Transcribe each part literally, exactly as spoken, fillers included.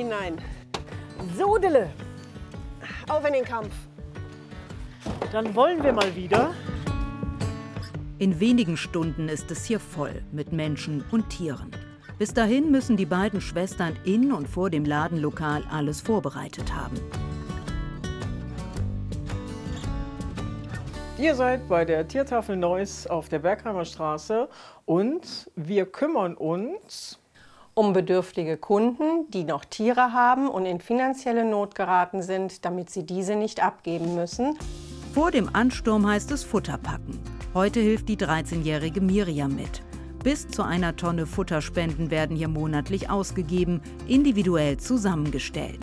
Hinein. Sodele. Auf in den Kampf. Dann wollen wir mal wieder. In wenigen Stunden ist es hier voll mit Menschen und Tieren. Bis dahin müssen die beiden Schwestern in und vor dem Ladenlokal alles vorbereitet haben. Ihr seid bei der Tiertafel Neuss auf der Bergheimer Straße und wir kümmern uns Um bedürftige Kunden, die noch Tiere haben und in finanzielle Not geraten sind, damit sie diese nicht abgeben müssen. Vor dem Ansturm heißt es Futter packen. Heute hilft die dreizehnjährige Miriam mit. Bis zu einer Tonne Futterspenden werden hier monatlich ausgegeben, individuell zusammengestellt.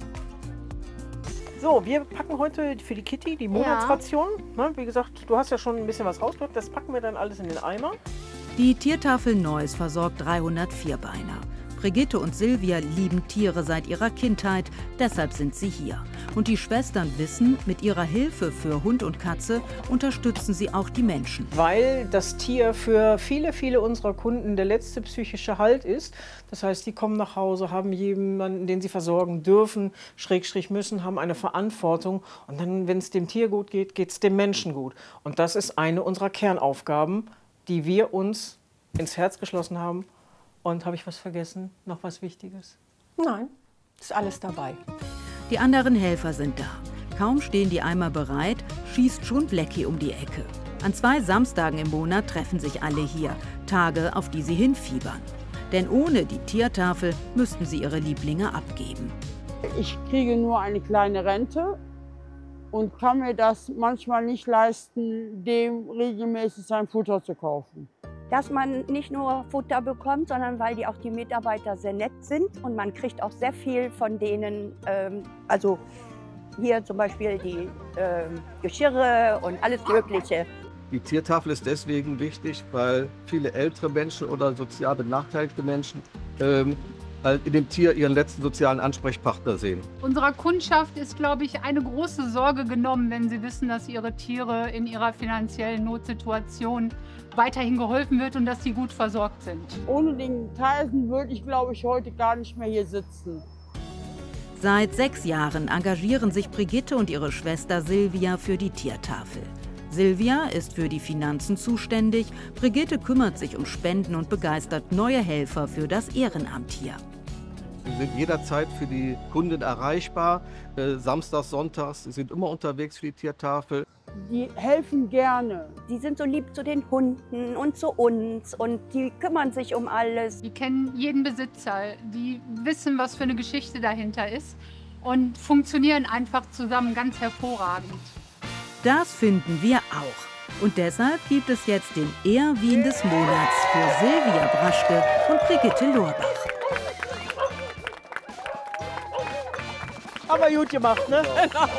So, wir packen heute für die Kitty die Monatsration. Ja. Wie gesagt, du hast ja schon ein bisschen was rausgehört. Das packen wir dann alles in den Eimer. Die Tiertafel Neuss versorgt dreihundert Vierbeiner. Brigitte und Silvia lieben Tiere seit ihrer Kindheit, deshalb sind sie hier. Und die Schwestern wissen, mit ihrer Hilfe für Hund und Katze unterstützen sie auch die Menschen. Weil das Tier für viele, viele unserer Kunden der letzte psychische Halt ist. Das heißt, die kommen nach Hause, haben jemanden, den sie versorgen dürfen, Schrägstrich müssen, haben eine Verantwortung. Und dann, wenn es dem Tier gut geht, geht es dem Menschen gut. Und das ist eine unserer Kernaufgaben, die wir uns ins Herz geschlossen haben. Und habe ich was vergessen? Noch was Wichtiges? Nein, ist alles dabei. Die anderen Helfer sind da. Kaum stehen die Eimer bereit, schießt schon Blackie um die Ecke. An zwei Samstagen im Monat treffen sich alle hier. Tage, auf die sie hinfiebern. Denn ohne die Tiertafel müssten sie ihre Lieblinge abgeben. Ich kriege nur eine kleine Rente und kann mir das manchmal nicht leisten, dem regelmäßig sein Futter zu kaufen. Dass man nicht nur Futter bekommt, sondern weil die auch die Mitarbeiter sehr nett sind und man kriegt auch sehr viel von denen, ähm, also hier zum Beispiel die ähm, Geschirre und alles Mögliche. Die Tiertafel ist deswegen wichtig, weil viele ältere Menschen oder sozial benachteiligte Menschen ähm, halt in dem Tier ihren letzten sozialen Ansprechpartner sehen. Unserer Kundschaft ist, glaube ich, eine große Sorge genommen, wenn sie wissen, dass ihre Tiere in ihrer finanziellen Notsituation weiterhin geholfen wird und dass sie gut versorgt sind. Ohne den Tyson würde ich, glaube ich, heute gar nicht mehr hier sitzen. Seit sechs Jahren engagieren sich Brigitte und ihre Schwester Silvia für die Tiertafel. Silvia ist für die Finanzen zuständig, Brigitte kümmert sich um Spenden und begeistert neue Helfer für das Ehrenamt hier. Sie sind jederzeit für die Kunden erreichbar, äh, samstags, sonntags, sie sind immer unterwegs für die Tiertafel. Die helfen gerne. Die sind so lieb zu den Hunden und zu uns und die kümmern sich um alles. Die kennen jeden Besitzer, die wissen, was für eine Geschichte dahinter ist und funktionieren einfach zusammen ganz hervorragend. Das finden wir auch. Und deshalb gibt es jetzt den Ehrwin des Monats für Silvia Braschke und Brigitte Lorbach. Aber gut gemacht, ne? Genau.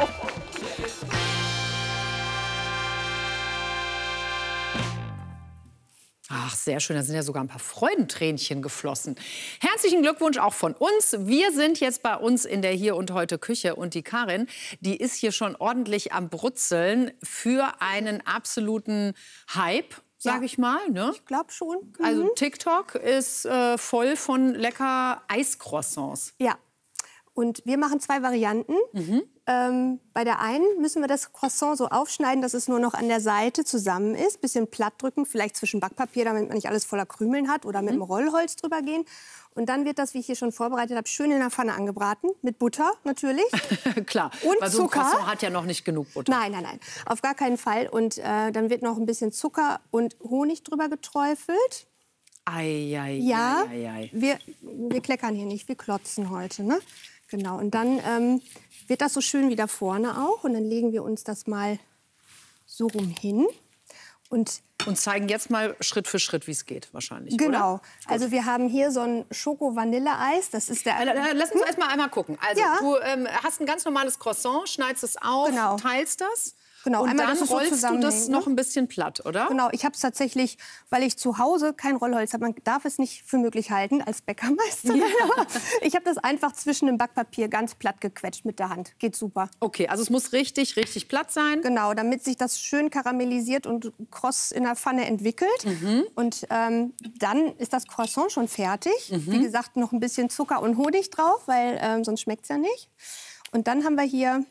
Ach, sehr schön. Da sind ja sogar ein paar Freudentränchen geflossen. Herzlichen Glückwunsch auch von uns. Wir sind jetzt bei uns in der Hier und Heute Küche. Und die Karin, die ist hier schon ordentlich am Brutzeln für einen absoluten Hype, sage Ja. ich mal. Ne? Ich glaube schon. Mhm. Also TikTok ist äh, voll von lecker Eiscroissants. Ja, und wir machen zwei Varianten. Mhm. Ähm, bei der einen müssen wir das Croissant so aufschneiden, dass es nur noch an der Seite zusammen ist. Bisschen platt drücken, vielleicht zwischen Backpapier, damit man nicht alles voller Krümeln hat. Oder mit dem Rollholz drüber gehen. Und dann wird das, wie ich hier schon vorbereitet habe, schön in der Pfanne angebraten. Mit Butter natürlich. Klar, und weil so ein Zucker. Croissant hat ja noch nicht genug Butter. Nein, nein, nein. Auf gar keinen Fall. Und äh, dann wird noch ein bisschen Zucker und Honig drüber geträufelt. Ei, ei, Ja, ei, ei, ei. Wir, wir kleckern hier nicht, wir klotzen heute. Ne? Genau, und dann ähm, wird das so schön wie da vorne auch. Und dann legen wir uns das mal so rum hin. Und, und zeigen jetzt mal Schritt für Schritt, wie es geht, wahrscheinlich. Genau. Oder? Also wir haben hier so ein Schoko-Vanille-Eis. Das ist der. Äh, Lass uns erst mal einmal gucken. Also Ja. du ähm, hast ein ganz normales Croissant, schneidest es auf, Genau. teilst das. Genau, Und einmal, dann dass es so rollst du das zusammenhängt, noch ne? ein bisschen platt, oder? Genau, ich habe es tatsächlich, weil ich zu Hause kein Rollholz habe, man darf es nicht für möglich halten als Bäckermeisterin. Ja. Ich habe das einfach zwischen dem Backpapier ganz platt gequetscht mit der Hand. Geht super. Okay, also es muss richtig, richtig platt sein. Genau, damit sich das schön karamellisiert und kross in der Pfanne entwickelt. Mhm. Und ähm, dann ist das Croissant schon fertig. Mhm. Wie gesagt, noch ein bisschen Zucker und Honig drauf, weil ähm, sonst schmeckt es ja nicht. Und dann haben wir hier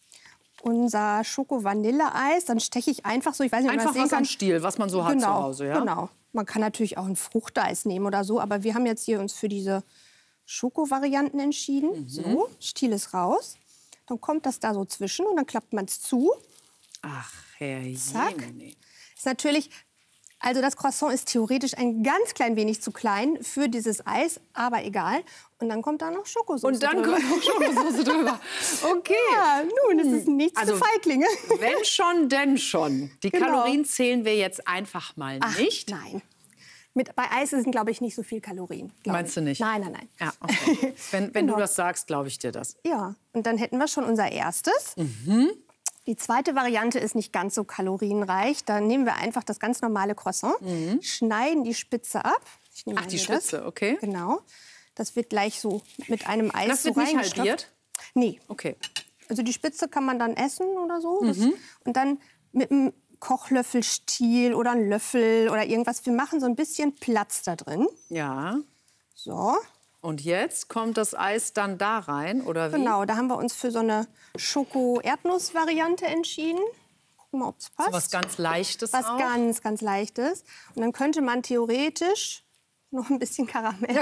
unser Schoko-Vanille-Eis. Dann steche ich einfach so, ich weiß nicht, ob man Einfach das sehen was am kann. Stiel, was man so hat Genau, zu Hause, ja? genau. Man kann natürlich auch ein Fruchteis nehmen oder so, aber wir haben jetzt hier uns für diese Schoko-Varianten entschieden. Mhm. So, Stiel ist raus. Dann kommt das da so zwischen und dann klappt man es zu. Ach, Herr Zack. Jemine. Ist natürlich, also das Croissant ist theoretisch ein ganz klein wenig zu klein für dieses Eis, aber egal. Und dann kommt da noch Schokosauce Und dann drüber. kommt noch Schokosauce drüber. Okay. Ja, nun, es ist nichts Also, für Feiglinge. Wenn schon, denn schon. Die Genau. Kalorien zählen wir jetzt einfach mal Ach, nicht. Nein. Mit, bei Eis sind, glaube ich, nicht so viel Kalorien. glaub Meinst ich. du nicht? Nein, nein, nein. Ja, okay. Wenn, wenn Genau. du das sagst, glaube ich dir das. Ja, und dann hätten wir schon unser erstes. Mhm. Die zweite Variante ist nicht ganz so kalorienreich. Da nehmen wir einfach das ganz normale Croissant, Mhm. schneiden die Spitze ab. Ich nehme Ach, mal die hier Spitze, das. okay. Genau. Das wird gleich so mit einem Eis Das wird so nicht reingestopft. halbiert? Nee. Okay. Also die Spitze kann man dann essen oder so. Das, Mhm. und dann mit einem Kochlöffelstiel oder einem Löffel oder irgendwas. Wir machen so ein bisschen Platz da drin. Ja. So. Und jetzt kommt das Eis dann da rein, oder wie? Genau, da haben wir uns für so eine Schoko-Erdnuss-Variante entschieden. Gucken wir mal, ob es passt. So was ganz Leichtes Was auch. ganz, ganz Leichtes. Und dann könnte man theoretisch noch ein bisschen Karamell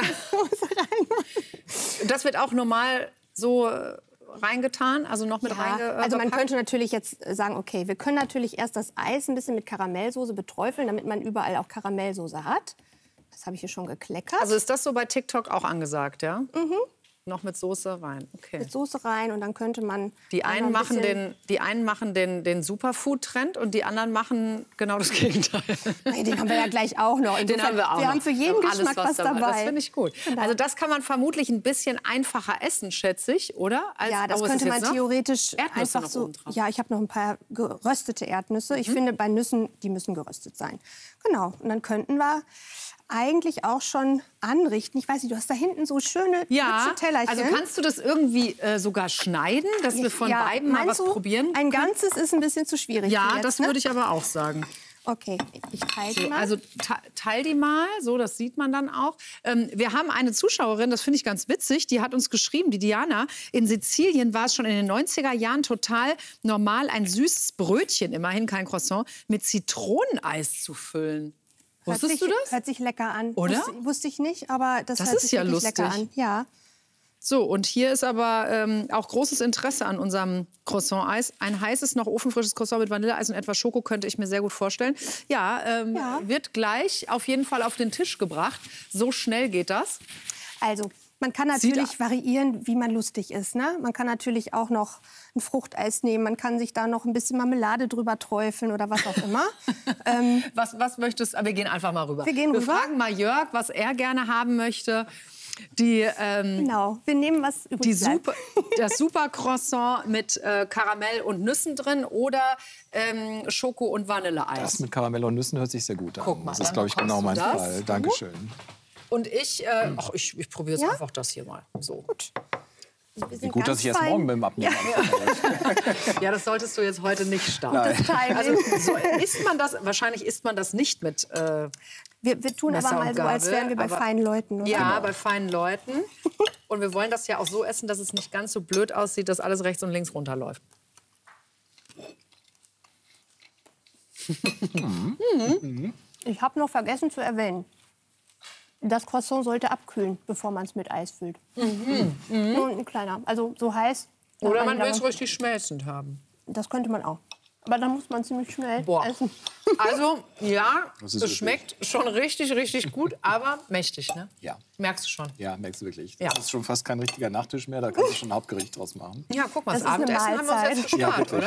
reinmachen. Das wird auch normal so äh, reingetan, also noch mit Ja, reinge äh, also man verpackt? könnte natürlich jetzt sagen, okay, wir können natürlich erst das Eis ein bisschen mit Karamellsoße beträufeln, damit man überall auch Karamellsoße hat. Das habe ich hier schon gekleckert. Also ist das so bei TikTok auch angesagt, ja? Mhm. Noch mit Soße rein, okay. Mit Soße rein und dann könnte man Die einen einmal ein machen bisschen- den, die einen machen den, den Superfood-Trend und die anderen machen genau das Gegenteil. Nee, den haben wir ja gleich auch noch. Den Insofern, haben wir auch wir noch. haben für jeden Wir haben alles, Geschmack was dabei. Das finde ich gut. Genau. Also das kann man vermutlich ein bisschen einfacher essen, schätze ich, oder? Als, Ja, das oh, ist könnte es man jetzt noch? theoretisch Erdnüsse einfach noch so. oben drauf. Ja, ich habe noch ein paar geröstete Erdnüsse. Ich Mhm. finde, bei Nüssen, die müssen geröstet sein. Genau. Und dann könnten wir eigentlich auch schon anrichten. Ich weiß nicht, du hast da hinten so schöne Ja, hübsche Tellerchen. also kannst du das irgendwie äh, sogar schneiden, dass wir von Ja, beiden mal was meinst du, probieren? Ein ganzes ist ein bisschen zu schwierig. Ja, für jetzt, das ne? würde ich aber auch sagen. Okay, ich teile die So, mal. also te- teil die mal, so, das sieht man dann auch. Ähm, wir haben eine Zuschauerin, das finde ich ganz witzig, die hat uns geschrieben, die Diana, in Sizilien war es schon in den neunziger Jahren total normal, ein süßes Brötchen, immerhin kein Croissant, mit Zitroneneis zu füllen. Hört Wusstest sich, du das? Hört sich lecker an. Oder? Wusste, wusste ich nicht, aber das, Das hört ist sich ja wirklich lecker lustig. an. Ja. So, und hier ist aber ähm, auch großes Interesse an unserem Croissant-Eis. Ein heißes, noch ofenfrisches Croissant mit Vanilleeis und etwas Schoko könnte ich mir sehr gut vorstellen. Ja, ähm, Ja. wird gleich auf jeden Fall auf den Tisch gebracht. So schnell geht das. Also, man kann Sieht natürlich variieren, wie man lustig ist. Ne? Man kann natürlich auch noch ein Fruchteis nehmen. Man kann sich da noch ein bisschen Marmelade drüber träufeln oder was auch immer. ähm, Was, was möchtest du? Wir gehen einfach mal rüber. Wir gehen rüber. fragen mal Jörg, was er gerne haben möchte. Die, ähm, genau, wir nehmen was übrig die bleibt. super, das Super Croissant mit äh, Karamell und Nüssen drin oder ähm, Schoko und Vanilleeis. Das mit Karamell und Nüssen hört sich sehr gut an. Guck mal, das ist, dann glaube ich, genau mein bekommst du das. Fall. Dankeschön. Und ich, äh, ach, ich, ich probiere jetzt Ja? einfach das hier mal. So. Gut. Also wir Wie sind gut, dass ganz ich erst fein. morgen mit dem Abnehmen anfange. Ja, das solltest du jetzt heute nicht starten. Nein. Timing. Also so, isst man das, wahrscheinlich isst man das nicht mit. Äh, wir, wir tun Messer aber mal und so, als Gabel, wären wir bei aber- feinen Leuten. Oder? ja, bei feinen Leuten. Und wir wollen das ja auch so essen, dass es nicht ganz so blöd aussieht, dass alles rechts und links runterläuft. Mhm. Ich habe noch vergessen zu erwähnen. Das Croissant sollte abkühlen, bevor man es mit Eis füllt. Mhm. Nur ein kleiner. Also so heiß. Oder dass man will lange- es richtig schmelzend haben. Das könnte man auch. Aber dann muss man ziemlich schnell Boah. essen. Also, ja, Das es ist wirklich- schmeckt schon richtig, richtig gut, aber mächtig, ne? Ja. Merkst du schon. Ja, merkst du wirklich. Ja. Das ist schon fast kein richtiger Nachtisch mehr. Da kannst du schon ein Hauptgericht draus machen. Ja, guck mal, das, Das ist eine Abendessen haben wir uns Mahlzeit. jetzt Ja, gespart, wirklich.